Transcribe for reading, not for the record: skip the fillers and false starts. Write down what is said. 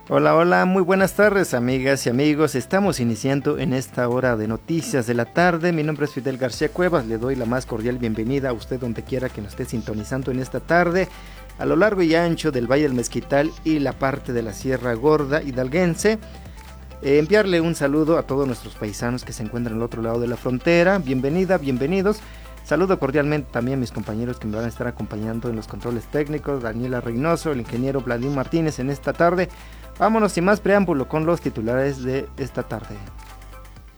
Hola, hola, muy buenas tardes amigas y amigos. Estamos iniciando en esta hora de noticias de la tarde. Mi nombre es Fidel García Cuevas. Le doy la más cordial bienvenida a usted donde quiera que nos esté sintonizando en esta tarde, a lo largo y ancho del Valle del Mezquital y la parte de la Sierra Gorda hidalguense. Enviarle un saludo a todos nuestros paisanos que se encuentran al otro lado de la frontera. Bienvenida, bienvenidos. Saludo cordialmente también a mis compañeros que me van a estar acompañando en los controles técnicos, Daniela Reynoso, el ingeniero Vladimir Martínez en esta tarde. Vámonos sin más preámbulo con los titulares de esta tarde.